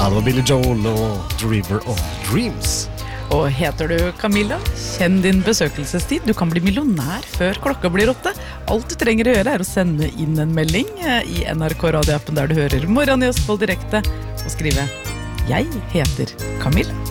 det var Billy Joel og The River of Dreams. Og heter du Camilla, kjenn din besøkelsestid. Du kan bli millionær før klokka blir 8. Alt du trenger å gjøre å sende inn en melding i NRK radioappen der du hører Morgen i Østfold direkte, og skrive «Jeg heter Camilla».